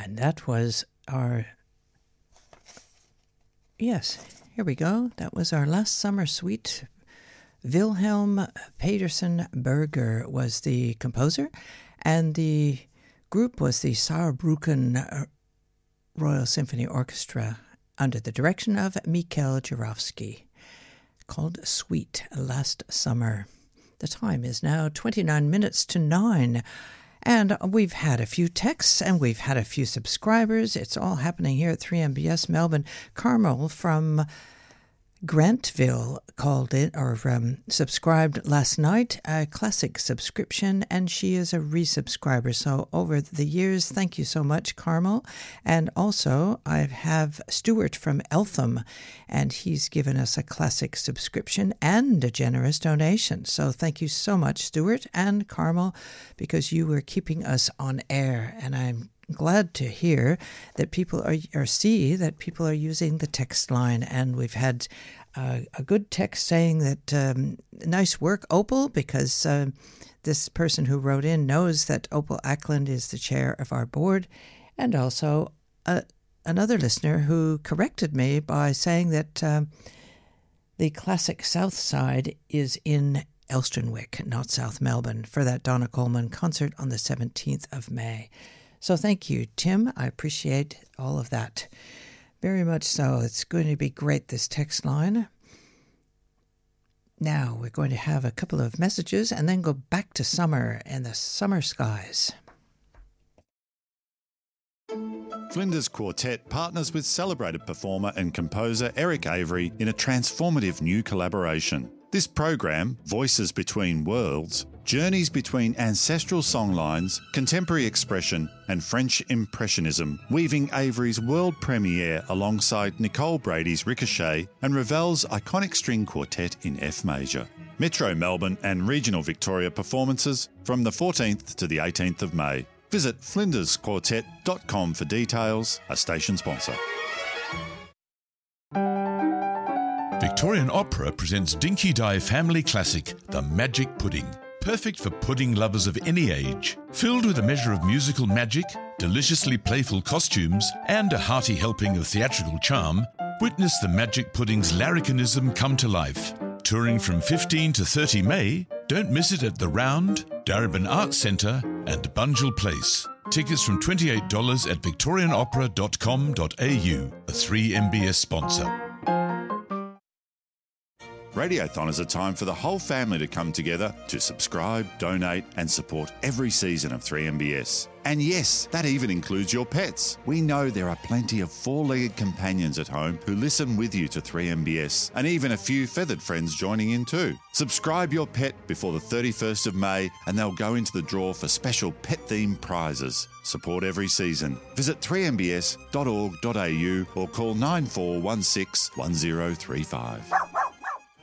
And that was our... Yes, here we go. That was our last summer suite. Wilhelm Petersen Berger was the composer, and the group was the Saarbrücken Royal Symphony Orchestra under the direction of Mikhail Jarowski, called Suite Last Summer. The time is now 29 minutes to 9, and we've had a few texts and we've had a few subscribers. It's all happening here at 3MBS Melbourne. Carmel from Grantville called it, or subscribed last night, a classic subscription, and she is a resubscriber. So over the years, thank you so much, Carmel. And also, I have Stuart from Eltham, and he's given us a classic subscription and a generous donation. So thank you so much, Stuart and Carmel, because you were keeping us on air, and I'm glad to hear that people see that people are using the text line, and we've had a good text saying that nice work, Opal, because this person who wrote in knows that Opal Ackland is the chair of our board, and also another listener who corrected me by saying that the classic South Side is in Elsternwick, not South Melbourne, for that Donna Coleman concert on the 17th of May. So thank you, Tim. I appreciate all of that. Very much so. It's going to be great, this text line. Now we're going to have a couple of messages and then go back to summer and the summer skies. Flinders Quartet partners with celebrated performer and composer Eric Avery in a transformative new collaboration. This program, Voices Between Worlds, journeys between ancestral songlines, contemporary expression and French Impressionism, weaving Avery's world premiere alongside Nicole Brady's Ricochet and Ravel's iconic string quartet in F major. Metro Melbourne and regional Victoria performances from the 14th to the 18th of May. Visit flindersquartet.com for details, a station sponsor. Victorian Opera presents Dinky Di family classic, The Magic Pudding. Perfect for pudding lovers of any age. Filled with a measure of musical magic, deliciously playful costumes, and a hearty helping of theatrical charm, witness the Magic Pudding's larrikinism come to life. Touring from 15 to 30 May, don't miss it at The Round, Darebin Arts Centre and Bunjil Place. Tickets from $28 at victorianopera.com.au, a 3MBS sponsor. Radiothon is a time for the whole family to come together to subscribe, donate and support every season of 3MBS. And yes, that even includes your pets. We know there are plenty of four-legged companions at home who listen with you to 3MBS, and even a few feathered friends joining in too. Subscribe your pet before the 31st of May and they'll go into the draw for special pet-themed prizes. Support every season. Visit 3mbs.org.au or call 9416 1035.